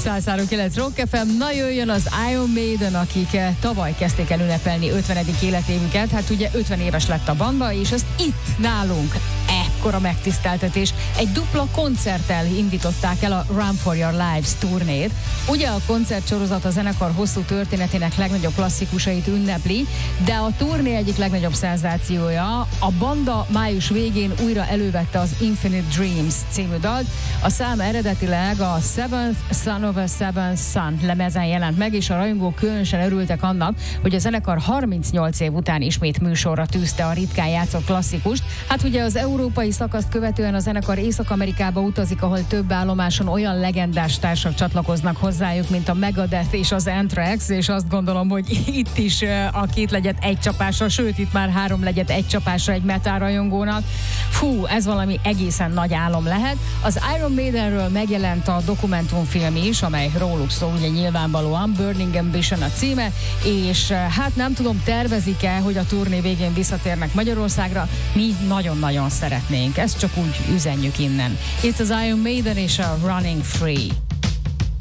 103.9 Rock FM. Na jöjjön az Iron Maiden, akik tavaly kezdték el ünnepelni 50. életévüket. Hát ugye 50 éves lett a banda, és ezt itt nálunk ekkora megtiszteltetés. Egy dupla koncerttel indították el a Run for Your Lives turnét. Ugye a koncertsorozat a zenekar hosszú történetének legnagyobb klasszikusait ünnepli, de a turné egyik legnagyobb szenzációja, a banda május végén újra elővette az Infinite Dreams című dalt. A szám eredetileg a Seventh Son of a Seventh Son lemezen jelent meg, és a rajongók különösen örültek annak, hogy a zenekar 38 év után ismét műsorra tűzte a ritkán játszott klasszikust. Hát ugye az európai szakaszt követően a zenekar Észak-Amerikába utazik, ahol több állomáson olyan legendás társak csatlakoznak hozzájuk, mint a Megadeth és az Anthrax, és azt gondolom, hogy itt is a két legyet egy csapásra, sőt itt már 3 legyet egy csapásra egy metal rajongónak. Fú, ez valami egészen nagy álom lehet. Az Iron Maidenről megjelent a dokumentumfilm is, amely róluk szól, ugye nyilvánvalóan, Burning Ambition a címe, és hát nem tudom, tervezik-e, hogy a turné végén visszatérnek Magyarországra. Mi nagyon-nagyon szeretnénk. Ezt csak úgy üzenjük innen. Itt az Iron Maiden és a Running Free.